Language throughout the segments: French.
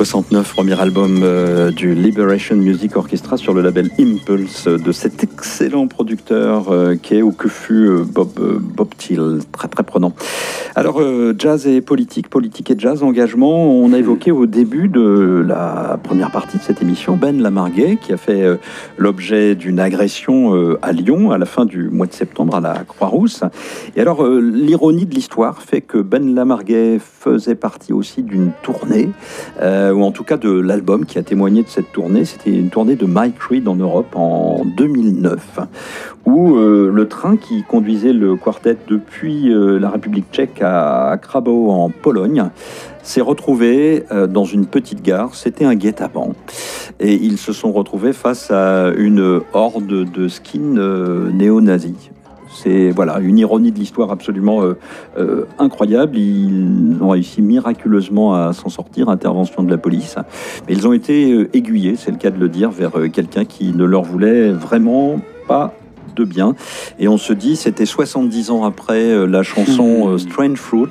69, premier album du Liberation Music Orchestra sur le label Impulse de cet excellent producteur qu'est ou que fut Bob Thiel, très très prenant. Alors jazz et politique et jazz, engagement, on a évoqué au début de la première partie de cette émission Ben Lamarguet qui a fait l'objet d'une agression à Lyon à la fin du mois de septembre à la Croix-Rousse. Et alors l'ironie de l'histoire fait que Ben Lamarguet faisait partie aussi d'une tournée, ou en tout cas de l'album qui a témoigné de cette tournée. C'était une tournée de Mike Reid en Europe en 2009, où le train qui conduisait le quartet depuis la République tchèque à Krakow en Pologne s'est retrouvé dans une petite gare. C'était un guet-apens. Et ils se sont retrouvés face à une horde de skins néo-nazis. C'est voilà, une ironie de l'histoire absolument incroyable. Ils ont réussi miraculeusement à s'en sortir, intervention de la police. Mais ils ont été aiguillés, c'est le cas de le dire, vers quelqu'un qui ne leur voulait vraiment pas de bien. Et on se dit, c'était 70 ans après la chanson Strange Fruit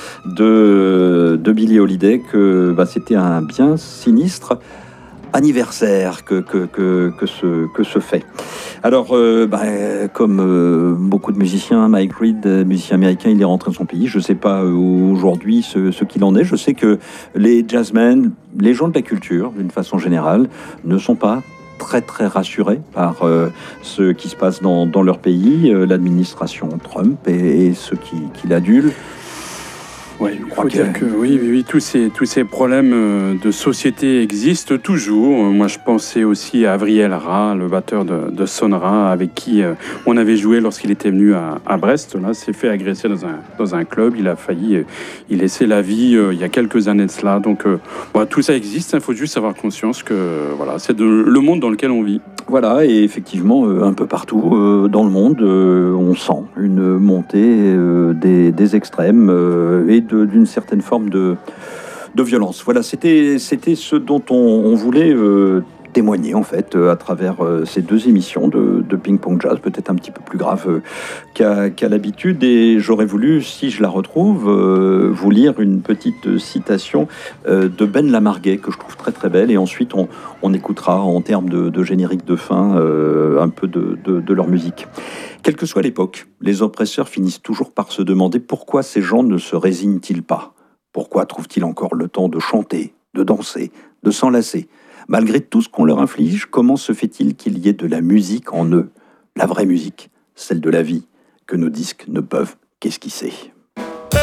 de Billie Holiday, que c'était un bien sinistre anniversaire que ce fait. Alors, comme beaucoup de musiciens, Mike Reid, musicien américain, il est rentré de son pays. Je ne sais pas aujourd'hui ce qu'il en est. Je sais que les jazzmen, les gens de la culture, d'une façon générale, ne sont pas très très rassurés par ce qui se passe dans leur pays, l'administration Trump et ceux qui l'adulent. Oui, il faut dire que oui, tous ces problèmes de société existent toujours. Moi, je pensais aussi à Avriel Ra, le batteur de Son Ra, avec qui on avait joué lorsqu'il était venu à Brest. Là, s'est fait agresser dans un club. Il a failli y laisser la vie il y a quelques années de cela. Donc, tout ça existe. Il faut juste avoir conscience que c'est le monde dans lequel on vit. Voilà, et effectivement, un peu partout dans le monde, on sent une montée des extrêmes et d'une certaine forme de violence. Voilà, c'était ce dont on voulait témoigner en fait à travers ces deux émissions de Ping Pong Jazz, peut-être un petit peu plus grave qu'à l'habitude. Et j'aurais voulu, si je la retrouve, vous lire une petite citation de Ben Lamarguet que je trouve très très belle. Et ensuite on écoutera en termes de générique de fin un peu de leur musique. Quelle que soit l'époque, les oppresseurs finissent toujours par se demander pourquoi ces gens ne se résignent-ils pas. Pourquoi trouvent-ils encore le temps de chanter, de danser, de s'enlacer ? Malgré tout ce qu'on leur inflige, comment se fait-il qu'il y ait de la musique en eux ? La vraie musique, celle de la vie, que nos disques ne peuvent qu'esquisser.